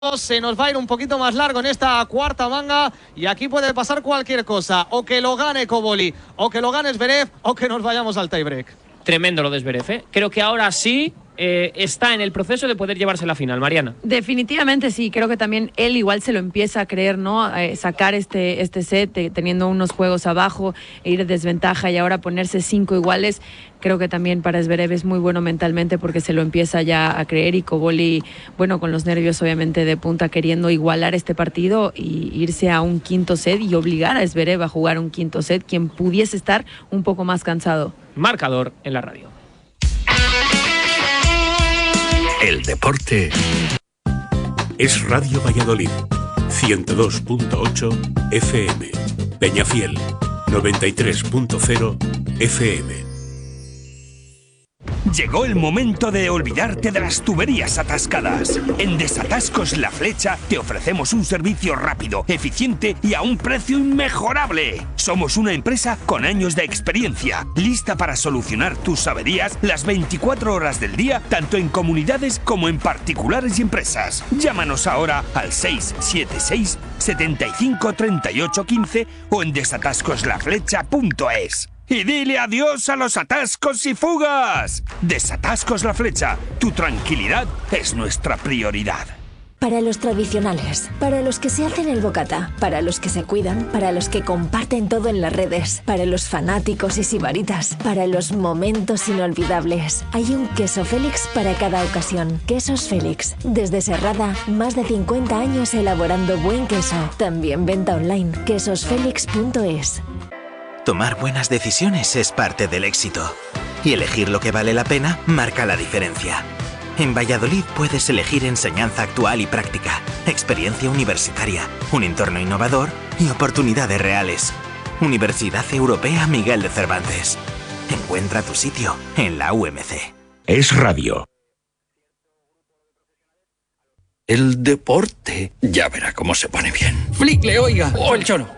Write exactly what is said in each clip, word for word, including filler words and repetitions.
Se nos va a ir un poquito más largo en esta cuarta manga y aquí puede pasar cualquier cosa, o que lo gane Koboli, o que lo gane Zverev, o que nos vayamos al tiebreak. Tremendo lo de Zverev, ¿eh? Creo que ahora sí eh, está en el proceso de poder llevarse la final, Mariana. Definitivamente sí, creo que también él igual se lo empieza a creer, ¿no? Eh, sacar este, este set eh, teniendo unos juegos abajo, e ir de desventaja y ahora ponerse cinco iguales. Creo que también para Zverev es muy bueno mentalmente porque se lo empieza ya a creer, y Koboli, bueno, con los nervios obviamente de punta, queriendo igualar este partido y irse a un quinto set y obligar a Zverev a jugar un quinto set, quien pudiese estar un poco más cansado. Marcador en la radio. El deporte es Radio Valladolid, ciento dos punto ocho F M, Peñafiel, noventa y tres punto cero F M. Llegó el momento de olvidarte de las tuberías atascadas. En Desatascos La Flecha te ofrecemos un servicio rápido, eficiente y a un precio inmejorable. Somos una empresa con años de experiencia, lista para solucionar tus averías las veinticuatro horas del día, tanto en comunidades como en particulares y empresas. Llámanos ahora al seis siete seis, setenta y cinco, treinta y ocho, quince o en desatascos la flecha punto es. Y dile adiós a los atascos y fugas. Desatascos La Flecha. Tu tranquilidad es nuestra prioridad. Para los tradicionales, para los que se hacen el bocata, para los que se cuidan, para los que comparten todo en las redes, para los fanáticos y sibaritas, para los momentos inolvidables. Hay un queso Félix para cada ocasión. Quesos Félix. Desde Serrada, más de cincuenta años elaborando buen queso. También venta online. quesos félix punto es. Tomar buenas decisiones es parte del éxito. Y elegir lo que vale la pena marca la diferencia. En Valladolid puedes elegir enseñanza actual y práctica, experiencia universitaria, un entorno innovador y oportunidades reales. Universidad Europea Miguel de Cervantes. Encuentra tu sitio en la U M C. Es radio. El deporte ya verá cómo se pone bien. Flickle, oiga. O el chono.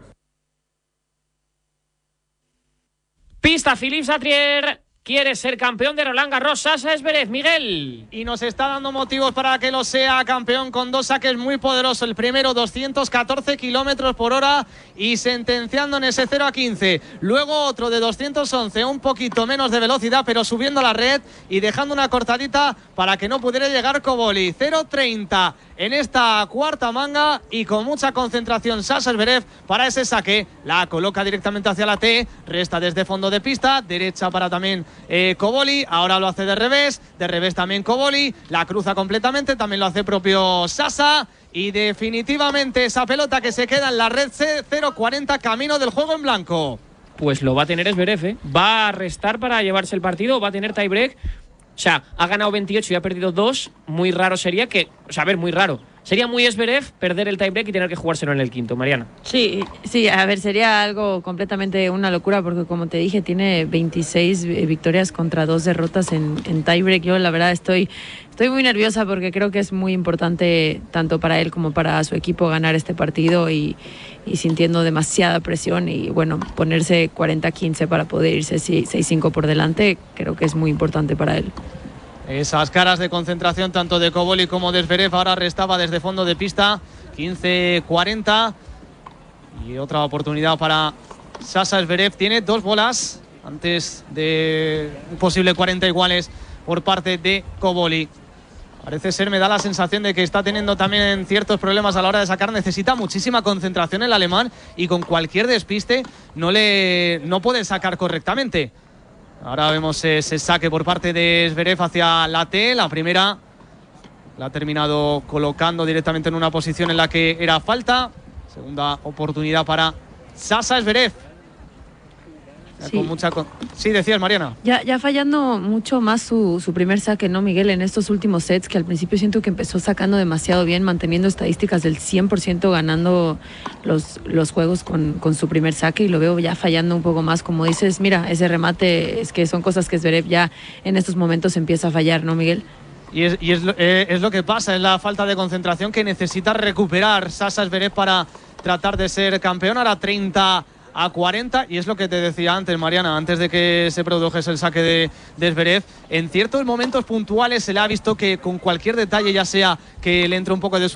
Pista Philippe Chatrier. Quiere ser campeón de Roland Garros. Sasha Zverev, Miguel. Y nos está dando motivos para que lo sea campeón, con dos saques muy poderosos. El primero, doscientos catorce kilómetros por hora y sentenciando en ese cero a quince. Luego otro de doscientos once, un poquito menos de velocidad, pero subiendo la red y dejando una cortadita para que no pudiera llegar Koboli. cero treinta en esta cuarta manga y con mucha concentración Sasha Zverev para ese saque. La coloca directamente hacia la T, resta desde fondo de pista, derecha para también Eh, Koboli, ahora lo hace de revés, de revés también Koboli, la cruza completamente, también lo hace propio Sasha, y definitivamente esa pelota que se queda en la red C, cero cuarenta, camino del juego en blanco. Pues lo va a tener Zverev, ¿eh? Va a restar para llevarse el partido, va a tener tiebreak. O sea, ha ganado veintiocho y ha perdido dos. Muy raro sería que, o sea, a ver, muy raro. Sería muy Zverev perder el tiebreak y tener que jugárselo en el quinto, Mariana. Sí, sí, a ver, sería algo completamente una locura porque, como te dije, tiene veintiséis victorias contra dos derrotas en, en tiebreak. Yo, la verdad, estoy, estoy muy nerviosa porque creo que es muy importante tanto para él como para su equipo ganar este partido y, y sintiendo demasiada presión y, bueno, ponerse cuarenta a quince para poder irse seis cinco por delante, creo que es muy importante para él. Esas caras de concentración tanto de Koboli como de Zverev. Ahora restaba desde fondo de pista, quince cuarenta. Y otra oportunidad para Sasha Zverev. Tiene dos bolas antes de un posible cuarenta iguales por parte de Koboli. Parece ser, me da la sensación de que está teniendo también ciertos problemas a la hora de sacar. Necesita muchísima concentración el alemán y con cualquier despiste no, le, no puede sacar correctamente. Ahora vemos ese saque por parte de Zverev hacia la T. La primera la ha terminado colocando directamente en una posición en la que era falta. Segunda oportunidad para Sasha Zverev. Sí. Con mucha con... sí, decías, Mariana. Ya, ya fallando mucho más su, su primer saque, ¿no, Miguel? En estos últimos sets, que al principio siento que empezó sacando demasiado bien, manteniendo estadísticas del cien por ciento, ganando los, los juegos con, con su primer saque, y lo veo ya fallando un poco más. Como dices, mira, ese remate, es que son cosas que Zverev ya en estos momentos empieza a fallar, ¿no, Miguel? Y es, y es, lo, eh, es lo que pasa, es la falta de concentración que necesita recuperar Sasha Zverev para tratar de ser campeón. Ahora treinta a cuarenta. Y es lo que te decía antes, Mariana, antes de que se produjese el saque de, de Zverev. En ciertos momentos puntuales se le ha visto que con cualquier detalle, ya sea que le entre un poco de